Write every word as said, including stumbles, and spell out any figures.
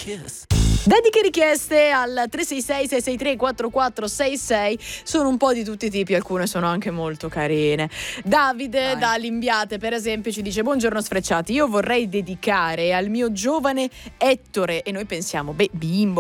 Dediche richieste al tre sei sei sei sei tre quattro quattro sei sei sono un po' di tutti i tipi, alcune sono anche molto carine. Davide Vai. da Limbiate, per esempio, ci dice: buongiorno sfrecciati, io vorrei dedicare al mio giovane Ettore, e noi pensiamo, beh, bimbo,